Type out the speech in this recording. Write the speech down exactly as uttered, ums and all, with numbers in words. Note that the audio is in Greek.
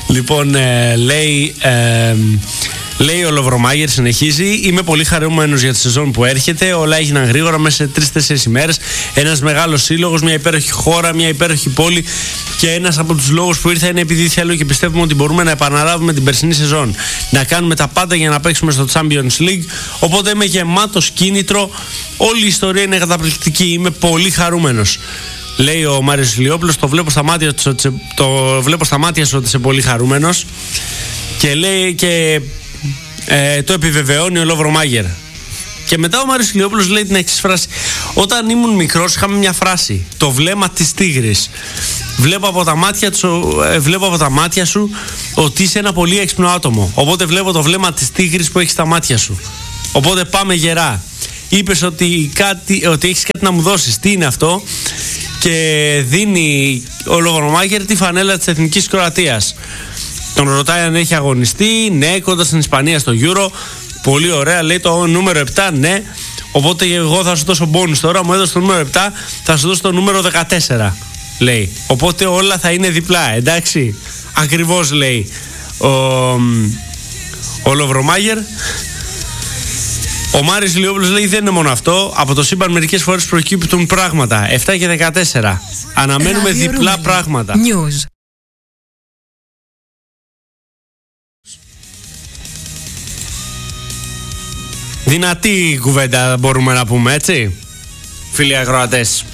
Λοιπόν, ε, λέει... Ε, Λέει ο Λοβρομάγερ, συνεχίζει. Είμαι πολύ χαρούμενος για τη σεζόν που έρχεται. Όλα έγιναν γρήγορα μέσα σε τρεις-τέσσερις ημέρες. Ένας μεγάλος σύλλογος, μια υπέροχη χώρα, μια υπέροχη πόλη. Και ένας από τους λόγους που ήρθα είναι επειδή θέλω και πιστεύουμε ότι μπορούμε να επαναλάβουμε την περσινή σεζόν. Να κάνουμε τα πάντα για να παίξουμε στο Champions League. Οπότε είμαι γεμάτος κίνητρο. Όλη η ιστορία είναι καταπληκτική. Είμαι πολύ χαρούμενος. Λέει ο Μάριος Ηλιόπουλος. Το βλέπω στα μάτια σου ότι, το βλέπω στα μάτια σου ότι είσαι πολύ χαρούμενος. Και λέει και. Ε, το επιβεβαιώνει ο Λοβρομάγερ. Και μετά ο Μάριος Ηλιόπουλος λέει την εξής φράση. Όταν ήμουν μικρός είχαμε μια φράση. Το βλέμμα της τίγρης. Βλέπω από τα μάτια, του, ε, βλέπω από τα μάτια σου ότι είσαι ένα πολύ έξυπνο άτομο. Οπότε βλέπω το βλέμμα της τίγρης που έχει στα μάτια σου. Οπότε πάμε γερά. Είπες ότι, κάτι, ότι έχεις κάτι να μου δώσεις. Τι είναι αυτό? Και δίνει ο Λοβρομάγερ τη φανέλα της Εθνικής Κροατίας. Τον ρωτάει αν έχει αγωνιστεί. Ναι, κοντά στην Ισπανία στο Euro. Πολύ ωραία, λέει το νούμερο επτά. Ναι, οπότε εγώ θα σου δώσω bonus τώρα. Μου έδωσε το νούμερο επτά, θα σου δώσω το νούμερο δεκατέσσερα. Λέει. Οπότε όλα θα είναι διπλά, εντάξει. Ακριβώς, λέει ο, ο Λοβρομάγερ. Ο Μάριος Ηλιόπουλος λέει δεν είναι μόνο αυτό. Από το σύμπαν μερικές φορές προκύπτουν πράγματα. επτά και δεκατέσσερα. Αναμένουμε διπλά πράγματα. News. Δυνατή κουβέντα μπορούμε να πούμε, έτσι, φίλοι ακροατές.